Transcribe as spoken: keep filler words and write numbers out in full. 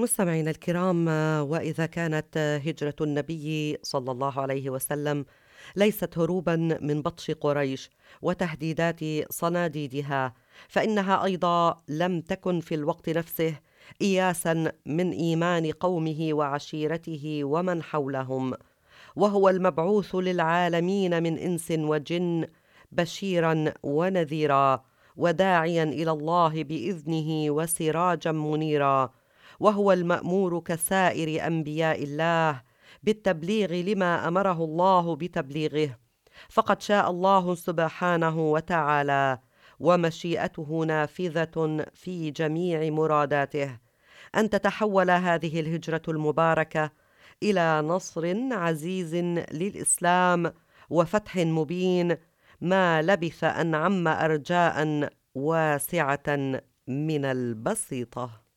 مستمعينا الكرام، وإذا كانت هجرة النبي صلى الله عليه وسلم ليست هروبا من بطش قريش وتهديدات صناديدها، فإنها أيضا لم تكن في الوقت نفسه إياسا من إيمان قومه وعشيرته ومن حولهم، وهو المبعوث للعالمين من إنس وجن بشيرا ونذيرا وداعيا إلى الله بإذنه وسراجا منيرا، وهو المأمور كسائر أنبياء الله بالتبليغ لما أمره الله بتبليغه، فقد شاء الله سبحانه وتعالى ومشيئته نافذة في جميع مراداته أن تتحول هذه الهجرة المباركة إلى نصر عزيز للإسلام وفتح مبين ما لبث أن عم أرجاء واسعة من البسيطة.